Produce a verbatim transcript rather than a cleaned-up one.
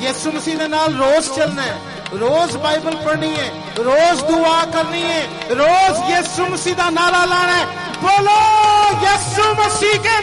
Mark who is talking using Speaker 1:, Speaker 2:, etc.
Speaker 1: यीशु मसीह दे नाल रोज चलना है, रोज बाइबल पढ़नी है, रोज दुआ करनी है, रोज यीशु मसीह दा नारा लाना है। बोलो यीशु मसीह के